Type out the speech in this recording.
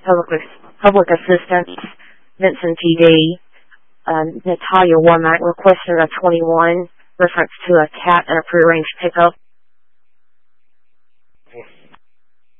public assistance, Vincent PD. Natalia Womack requested a 21, reference to a cat and a prearranged pickup.